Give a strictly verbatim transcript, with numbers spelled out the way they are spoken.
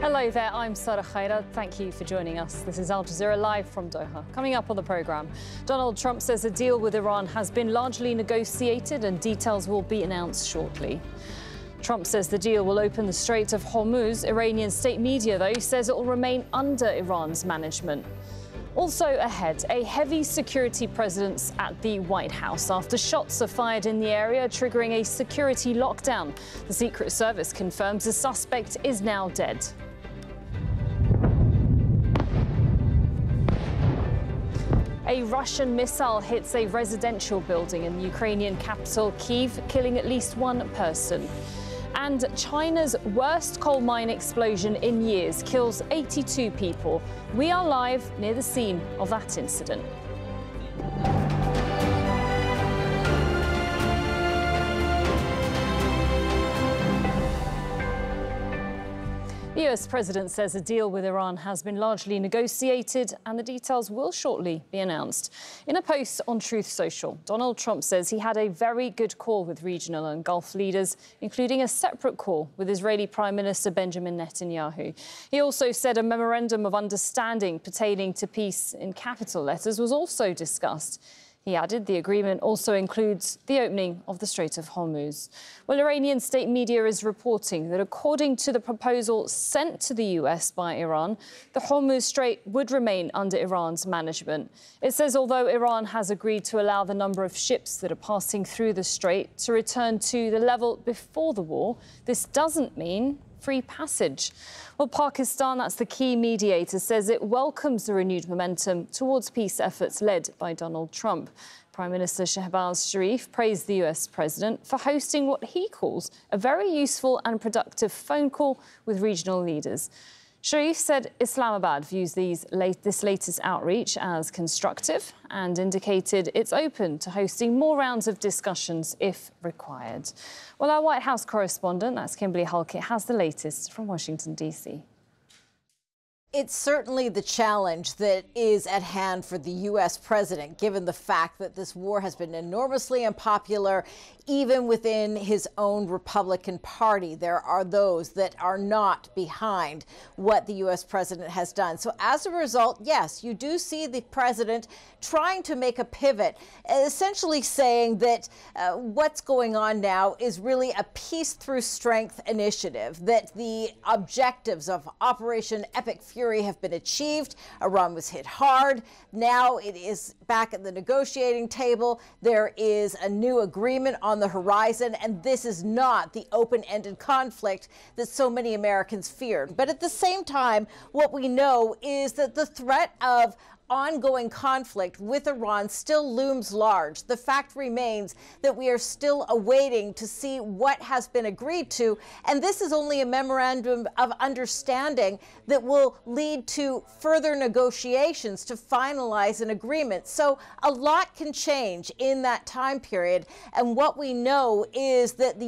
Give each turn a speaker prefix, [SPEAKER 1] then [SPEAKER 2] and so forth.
[SPEAKER 1] Hello there, I'm Sarah Khaira. Thank you for joining us. This is Al Jazeera live from Doha. Coming up on the programme, Donald Trump says a deal with Iran has been largely negotiated and details will be announced shortly. Trump says the deal will open the Strait of Hormuz. Iranian state media, though, says it will remain under Iran's management. Also ahead, a heavy security presence at the White House after shots are fired in the area, triggering a security lockdown. The Secret Service confirms the suspect is now dead. A Russian missile hits a residential building in the Ukrainian capital, Kyiv, killing at least one person. And China's worst coal mine explosion in years kills eighty-two people. We are live near the scene of that incident. The U S president says a deal with Iran has been largely negotiated and the details will shortly be announced. In a post on Truth Social, Donald Trump says he had a very good call with regional and Gulf leaders, including a separate call with Israeli Prime Minister Benjamin Netanyahu. He also said a memorandum of understanding pertaining to peace in capital letters was also discussed. He added the agreement also includes the opening of the Strait of Hormuz. Well, Iranian state media is reporting that according to the proposal sent to the U S by Iran, the Hormuz Strait would remain under Iran's management. It says although Iran has agreed to allow the number of ships that are passing through the strait to return to the level before the war, this doesn't mean free passage. Well, Pakistan, that's the key mediator, says it welcomes the renewed momentum towards peace efforts led by Donald Trump. Prime Minister Shehbaz Sharif praised the U S president for hosting what he calls a very useful and productive phone call with regional leaders. Sharif said Islamabad views these late, this latest outreach as constructive and indicated it's open to hosting more rounds of discussions if required. Well, our White House correspondent, that's Kimberly Halkett, has the latest from Washington, D C.
[SPEAKER 2] It's certainly the challenge that is at hand for the U S president, given the fact that this war has been enormously unpopular, even within his own Republican Party. There are those that are not behind what the U S president has done. So as a result, yes, you do see the president trying to make a pivot, essentially saying that uh, what's going on now is really a peace through strength initiative, that the objectives of Operation Epic Fury have been achieved. Iran was hit hard. Now it is back at the negotiating table. There is a new agreement on the horizon, and this is not the open-ended conflict that so many Americans feared. But at the same time, what we know is that the threat of ongoing conflict with Iran still looms large. The fact remains that we are still awaiting to see what has been agreed to, and this is only a memorandum of understanding that will lead to further negotiations to finalize an agreement. So a lot can change in that time period, and what we know is that the